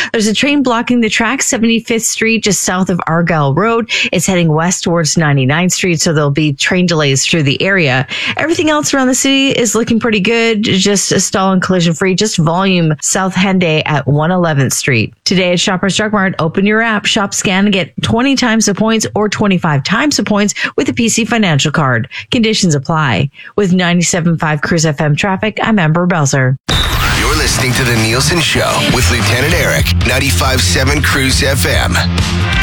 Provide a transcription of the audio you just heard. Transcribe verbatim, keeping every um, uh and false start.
There's a train blocking the track, seventy-fifth Street, just south of Argyle Road. It's heading west towards ninety-ninth Street, so there'll be train delays through the area. Everything else around the city is looking pretty good, just a stall and collision free, just volume South Henday at one eleventh Street. Today at Shoppers Drug Mart, open your app, shop, scan, and get twenty times the points or twenty-five times the points with a P C Financial Card. Conditions apply. With ninety-seven point five Cruise F M traffic, I'm Amber Belzer. You're listening to The Nielsen Show with Lieutenant Eric, ninety-five point seven Cruise F M.